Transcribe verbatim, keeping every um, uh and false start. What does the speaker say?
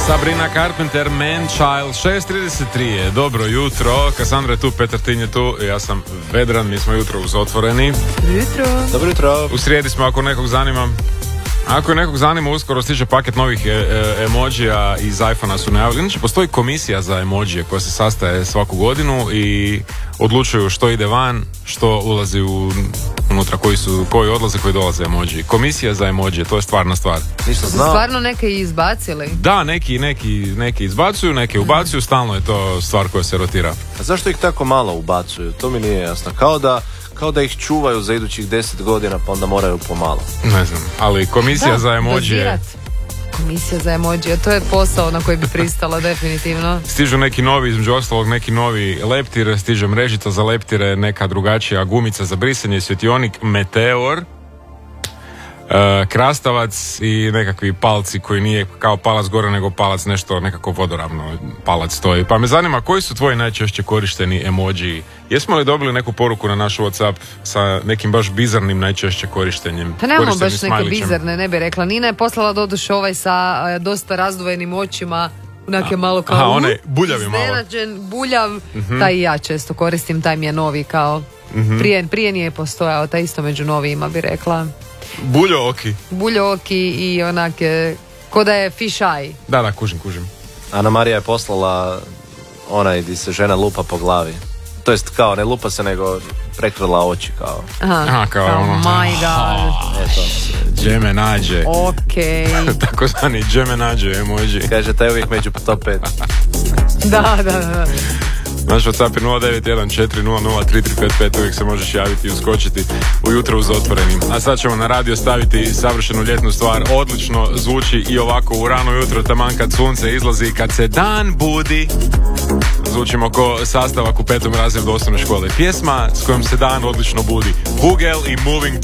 Sabrina Carpenter, Man Child, šest trideset tri je, dobro jutro, Kasandra je tu, Petar Tin je tu, ja sam Vedran, mi smo jutro uz Otvoreni. Jutro. Dobro jutro. U srijedi smo, ako nekog zanima. Ako je nekog zanima, uskoro stiže paket novih e, e, emojija iz iPhone-a su najavili. Inače, postoji komisija za emojije koja se sastaje svaku godinu i odlučuju što ide van, što ulazi u, unutra, koji su, koji odlaze, koji dolaze emojiji. Komisija za emojije, to je stvarna stvar. Nisam Su znao. stvarno neke i izbacili? Da, neki, neki, neki izbacuju, neki ubacuju, stalno je to stvar koja se rotira. A zašto ih tako malo ubacuju? To mi nije jasno. Kao da, kao da ih čuvaju za idućih deset godina, pa onda moraju pomalo. Ne znam, ali komisija Da, za emojije... dozirat. Komisija za emojije, to je posao na koji bi pristala definitivno. Stižu neki novi, između ostalog neki novi leptir, stiže mrežita za leptire, neka drugačija gumica za brisanje, svjetionik, meteor, e, krastavac i nekakvi palci koji nije kao palac gore nego palac nešto, nekako vodoravno palac stoji. Pa me zanima koji su tvoji najčešće korišteni emoji? Jesmo li dobili neku poruku na naš WhatsApp sa nekim baš bizarnim najčešće korištenjem? Pa nemamo korištenim baš neke smajlićem? bizarne, ne bi rekla. Nina je poslala doduše ovaj sa a, dosta razdvojenim očima, onake malo kao... Aha, onaj buljavi malo. Iznenađen, buljav, taj i ja često koristim, taj mi je novi kao... Prije, prije nije postojao, taj isto među novijima bi rekla. Buljo oki. Buljoki i onake, ko da je fish eye. Da, da, kužim, kužim. Ana Marija je poslala onaj di se žena lupa po glavi. To jest kao, ne lupa se, nego prekrila oči kao. Aha, Aha, kao ono. my god. Eto. Džeme nađe. Okej. Tako zvani džeme nađe emoji. Kaže, taj uvijek među top pet. Da, da, da. Naš WhatsApp je nula devet jedan četiri nula nula tri tri pet pet, uvijek se možeš javiti i uskočiti ujutro uz Otvorenim. A sad ćemo na radio staviti savršenu ljetnu stvar, odlično zvuči i ovako u rano jutro, taman kad sunce izlazi i kad se dan budi. Zvučimo ko sastavak u petom razredu osnovne škole. Pjesma s kojom se dan odlično budi. Bugel i Moving